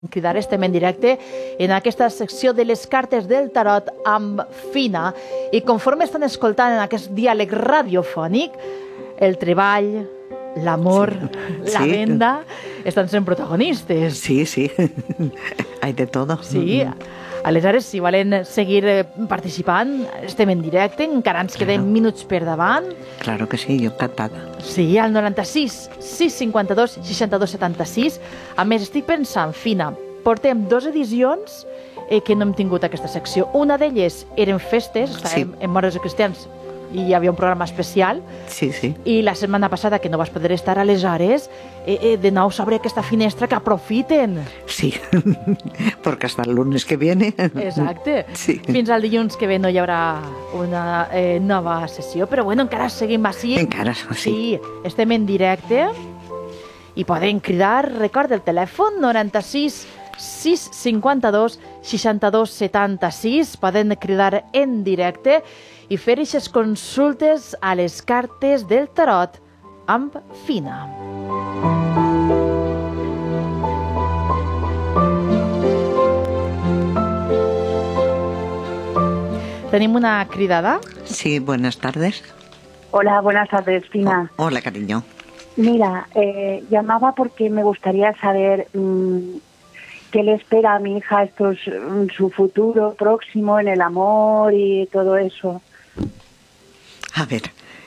Cridar estem en directe en aquesta secció de les cartes del tarot amb Fina, i conforme estan escoltant en aquest diàleg radiofònic, el treball, l'amor, la venda estan sent protagonistes. Sí, sí, hay de todo. Sí, aleshores, si volen seguir participant, estem en directe, encara ens queden minuts per davant. Claro que sí, jo encantada. Sí, al 96 652 62 76. A més, estic pensant, Fina, portem 2 edicions que no hem tingut aquesta secció. Una d'elles eren festes, estàvem en Moros i Cristians, i hi havia un programa especial. Sí, sí. I la setmana passada, que no vas poder estar, aleshores, de nou s'obre aquesta finestra, que aprofiten. Sí, porque hasta el lunes que viene. Exacte. Sí. Fins al dilluns que ve no hi haurà una nova sessió, però bueno, encara seguim així. Encara, sí. Sí, estem en directe i poden cridar. Recorda el telèfon 96 652 62 76. Poden cridar en directe i fer aquestes consultes a les cartes del tarot amb Fina. Tenim una cridada. Sí, buenas tardes. Hola, buenas tardes, Fina. Hola, cariño. Mira, llamaba porque me gustaría saber qué le espera a mi hija su futuro próximo en el amor y todo eso. A ver,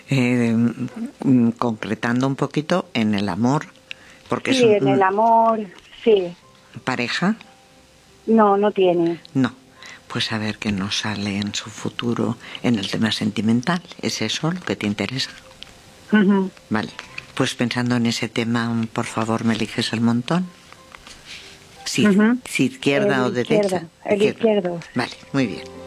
concretando un poquito en el amor, porque sí, en el amor, sí. ¿Pareja? No, no tiene. No. Pues a ver qué nos sale en su futuro en el tema sentimental. ¿Es eso lo que te interesa? Uh-huh. Vale. Pues pensando en ese tema, por favor, ¿me eliges el montón? Sí, uh-huh. Si izquierda o derecha. El izquierdo. Vale, muy bien.